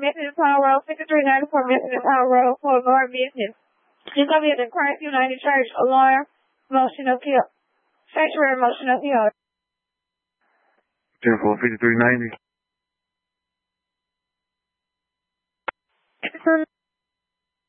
Mississippi Power Road, 5394 Mississippi Power Road for more business. GW in Christ United Church, alarm, motion appeal. Sanctuary motion appeal. 10-4, 5390.